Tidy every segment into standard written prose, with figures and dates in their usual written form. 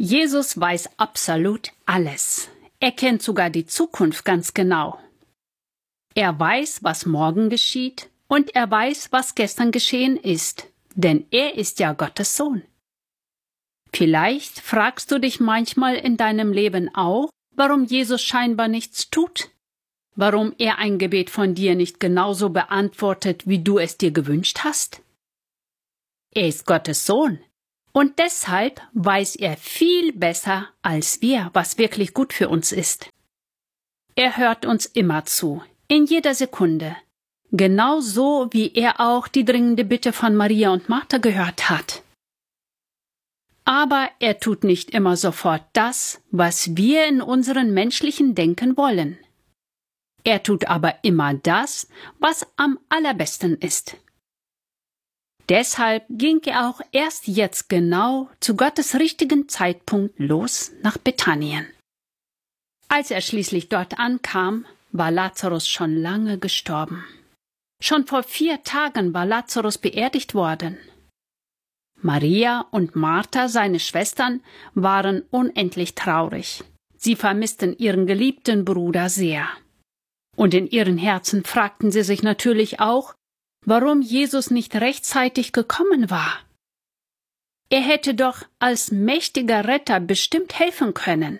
Jesus weiß absolut alles. Er kennt sogar die Zukunft ganz genau. Er weiß, was morgen geschieht, und er weiß, was gestern geschehen ist, denn er ist ja Gottes Sohn. Vielleicht fragst du dich manchmal in deinem Leben auch, warum Jesus scheinbar nichts tut, warum er ein Gebet von dir nicht genauso beantwortet, wie du es dir gewünscht hast. Er ist Gottes Sohn. Und deshalb weiß er viel besser als wir, was wirklich gut für uns ist. Er hört uns immer zu, in jeder Sekunde, genauso wie er auch die dringende Bitte von Maria und Martha gehört hat. Aber er tut nicht immer sofort das, was wir in unseren menschlichen Denken wollen. Er tut aber immer das, was am allerbesten ist. Deshalb ging er auch erst jetzt genau zu Gottes richtigen Zeitpunkt los nach Bethanien. Als er schließlich dort ankam, war Lazarus schon lange gestorben. Schon vor 4 Tagen war Lazarus beerdigt worden. Maria und Martha, seine Schwestern, waren unendlich traurig. Sie vermissten ihren geliebten Bruder sehr. Und in ihren Herzen fragten sie sich natürlich auch, warum Jesus nicht rechtzeitig gekommen war. Er hätte doch als mächtiger Retter bestimmt helfen können.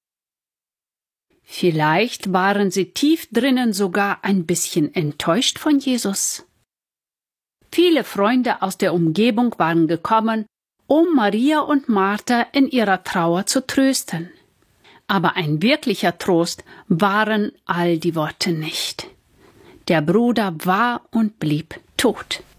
Vielleicht waren sie tief drinnen sogar ein bisschen enttäuscht von Jesus. Viele Freunde aus der Umgebung waren gekommen, um Maria und Martha in ihrer Trauer zu trösten. Aber ein wirklicher Trost waren all die Worte nicht. Der Bruder war und blieb tot.